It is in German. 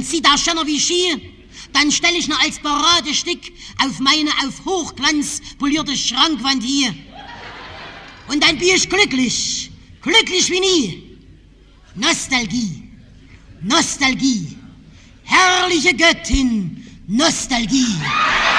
sieht auch schöner wie schier. Dann stelle ich noch als Paradestück auf meine auf Hochglanz polierte Schrankwand hier. Und dann bin ich glücklich. Glücklich wie nie. Nostalgie. Nostalgie. Herrliche Göttin. Nostalgie.